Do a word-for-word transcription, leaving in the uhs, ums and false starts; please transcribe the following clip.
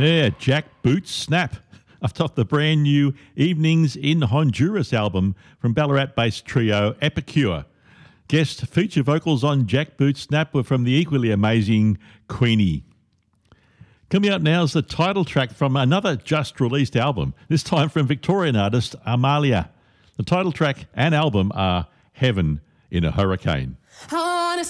Yeah, Jack Boots Snap. I've off the brand new Evenings in Honduras album from Ballarat-based trio Epicure. Guest feature vocals on Jack Boots Snap were from the equally amazing Queenie. Coming up now is the title track from another just-released album, this time from Victorian artist Amalia. The title track and album are Heaven in a Hurricane. I wanna